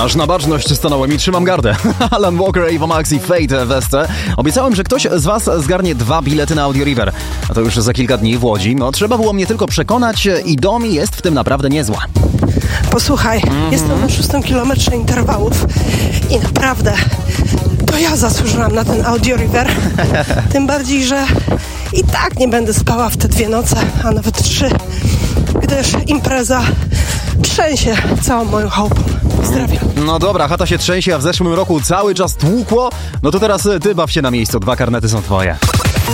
Aż na baczność stanąłem i trzymam gardę. Alan Walker, Ava Max i Fate Weste. Obiecałem, że ktoś z was zgarnie 2 bilety na Audio River. A to już za kilka dni w Łodzi. No, trzeba było mnie tylko przekonać i Domi jest w tym naprawdę niezła. Posłuchaj, jestem na 6 kilometrze interwałów i naprawdę to ja zasłużyłam na ten Audio River. Tym bardziej, że i tak nie będę spała w te 2 noce, a nawet 3, gdyż impreza trzęsie całą moją chałupą. Pozdrawiam. No dobra, chata się trzęsie, a w zeszłym roku cały czas tłukło. No to teraz ty baw się na miejscu, 2 karnety są twoje.